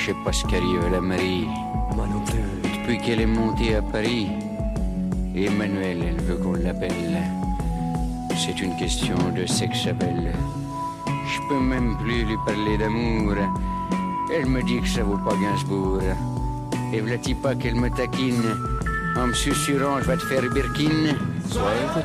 Je sais pas ce qu'arrive à la Marie. Moi non plus. Depuis qu'elle est montée à Paris, Emmanuel, elle veut qu'on l'appelle. C'est une question de sexe belle. Je peux même plus lui parler d'amour. Elle me dit que ça vaut pas Gainsbourg. Et v'là-t-il pas qu'elle me taquine en me susurrant je vais te faire Birkin.